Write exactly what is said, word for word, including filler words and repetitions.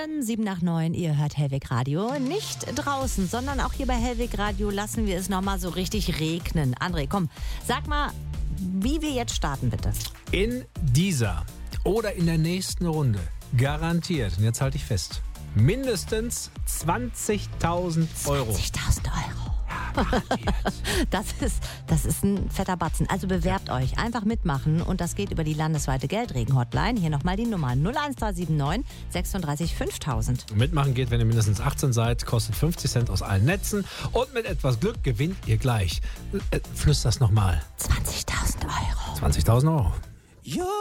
Minuten, sieben nach neun, ihr hört Hellweg Radio. Nicht draußen, sondern auch hier bei Hellweg Radio lassen wir es nochmal so richtig regnen. André, komm, sag mal, wie wir jetzt starten, bitte. In dieser oder in der nächsten Runde garantiert, und jetzt halte ich fest, mindestens zwanzigtausend Euro. zwanzigtausend Euro. Ja, garantiert. Das ist, das ist ein fetter Batzen. Also bewerbt ja. euch, einfach mitmachen und das geht über die landesweite Geldregen-Hotline. Hier nochmal die Nummer null eins drei sieben neun sechsunddreißig fünftausend. Mitmachen geht, wenn ihr mindestens achtzehn seid, kostet fünfzig Cent aus allen Netzen und mit etwas Glück gewinnt ihr gleich. Äh, flüster's nochmal. zwanzigtausend Euro. zwanzigtausend Euro. You're